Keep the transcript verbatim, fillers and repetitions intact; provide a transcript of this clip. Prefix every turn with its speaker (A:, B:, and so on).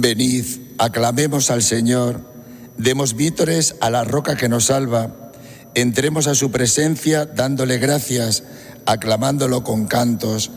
A: Venid, aclamemos al Señor, demos vítores a la roca que nos salva, entremos a su presencia dándole gracias, aclamándolo con cantos.